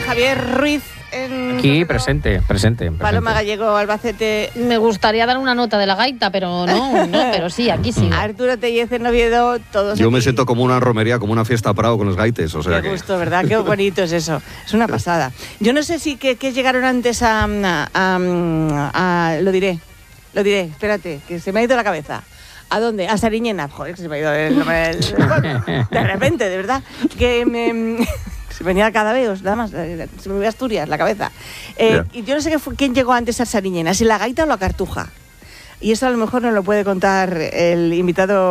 Javier Ruiz. Aquí, presente. Paloma Gallego, Albacete. Me gustaría dar una nota de la gaita, pero no, pero sí, aquí sí. Arturo Tellez en Oviedo, todos. Yo aquí. me siento como una romería, como una fiesta Prado con los gaites, o sea Qué gusto, ¿verdad? Qué bonito es eso. Es una pasada. Yo no sé si que llegaron antes a lo diré, espérate, que se me ha ido la cabeza. ¿A dónde? A Sariñena. Joder, que se me ha ido el nombre de repente, de verdad. Que se venía a Cadaveos, nada más. Se me iba a Asturias, la cabeza. Y yo no sé quién llegó antes a Sariñena, si la gaita o la cartuja. Y eso a lo mejor nos lo puede contar el invitado